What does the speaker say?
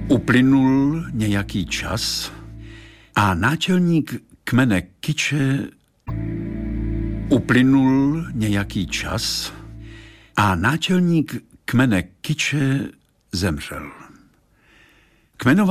Uplynul nějaký čas a náčelník kmene Kiče Uplynul nějaký čas a náčelník kmene Kiče zemřel. Kmenová